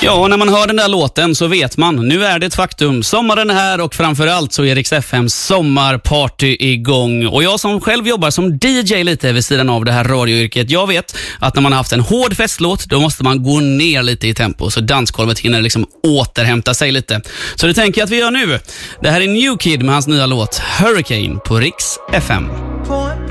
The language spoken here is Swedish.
Ja, och när man hör den där låten så vet man, nu är det ett faktum. Sommaren är här och framförallt så är Rix FMs sommarparty igång. Och jag som själv jobbar som DJ lite vid sidan av det här radioyrket, jag vet att när man har haft en hård festlåt, då måste man gå ner lite i tempo så dansgolvet hinner liksom återhämta sig lite. Så det tänker jag att vi gör nu. Det här är New Kid med hans nya låt Hurricane på Rix FM.